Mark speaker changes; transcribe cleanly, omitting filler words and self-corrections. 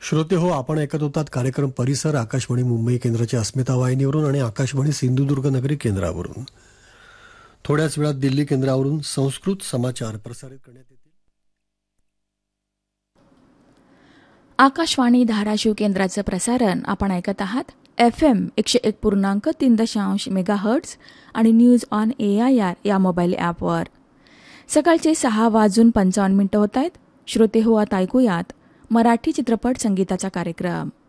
Speaker 1: श्रोते हो, आपण ऐकत होतात कार्यक्रम परिसर आकाशवाणी मुंबई केंद्राच्या अस्मिता वाहिनीवरून आणि आकाशवाणी सिंधुदुर्ग नगरी केंद्रावरून. थोड्याच वेळात दिल्ली केंद्रावरून संस्कृत समाचार प्रसारित करण्यात येतील.
Speaker 2: आकाशवाणी धाराशिव केंद्राचं प्रसारण आपण ऐकत आहात. FM 101.3 मेगाहर्ट्झ आणि न्यूज ऑन AIR या मोबाईल ॲपवर. सकाळचे 6:55 होत आहेत. श्रोते हो, आता ऐकूयात मराठी चित्रपट संगीताचा कार्यक्रम.